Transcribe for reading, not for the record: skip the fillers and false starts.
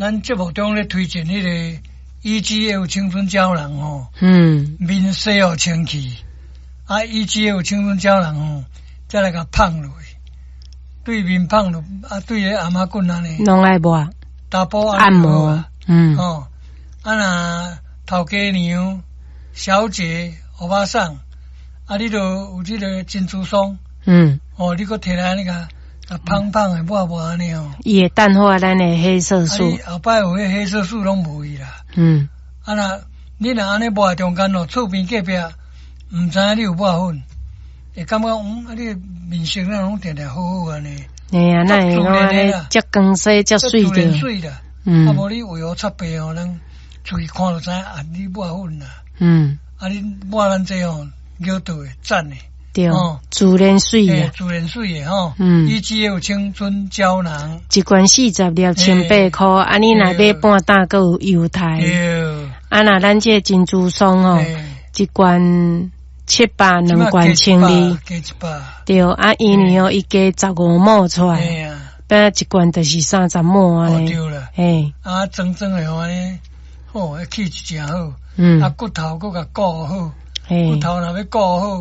咱节目中咧推荐迄个EGF 青春胶囊吼，面洗哦清气，EGF 青春胶囊吼，再来甲放落去，对面放落，对个阿妈棍安尼， 拢爱抹， 打波按摩， 若头家娘、小姐、欧巴桑，你就有这个珍珠霜，你搁摕来那个。胖胖的抹安尼哦， 伊会淡化咱的黑色素。 后摆有迄黑色素拢无去啦。你若安尼抹中间哦，厝边隔壁毋知影你有抹粉，会感觉你面色那拢定定好好安尼。 哎呀，那会讲安尼，遮光色遮水着。 水啦，无你为何擦白哦，咱出去看就知影你抹粉啦。你抹咱这哦，叫倒的赞的。 对，自然水的， 自然水的吼，EGF 青春胶囊， 一罐40粒1,800块，你若买半担，阁有优待。若咱这珍珠霜哦，一罐700，两罐1200，对，伊呢哦，伊加15毛出来，变一罐就是30毛安尼。 对啦，装装的安尼，气质真好，骨头搁甲顾好，骨头若要顾好。